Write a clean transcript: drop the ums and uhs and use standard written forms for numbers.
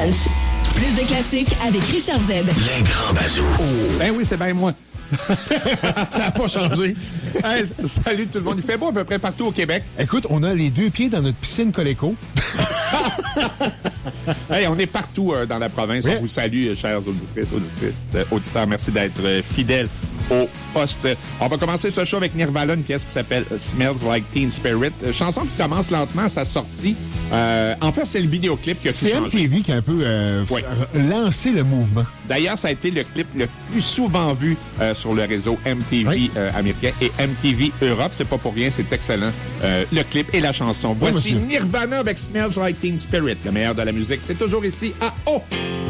Lunch. Plus de classiques avec Richard Z. Les grands bazous. Ben oui, c'est bien moi. Ça n'a pas changé. Hey, salut tout le monde. Il fait beau à peu près partout au Québec. Écoute, on a les 2 pieds dans notre piscine Coleco. Hey, on est partout dans la province. Oui. On vous salue, chers auditeurs. Merci d'être fidèles au poste. On va commencer ce show avec Nirvana, une pièce qui s'appelle Smells Like Teen Spirit. Chanson qui commence lentement à sa sortie. En fait, c'est le vidéoclip qui a tout C'est changé. MTV qui a un peu Oui. lancé le mouvement. D'ailleurs, ça a été le clip le plus souvent vu sur le réseau MTV Oui. américain et MTV Europe. C'est pas pour rien, c'est excellent. Le clip et la chanson. Voici monsieur. Nirvana avec Smells Like Teen Spirit. Le meilleur de la musique, c'est toujours ici à O.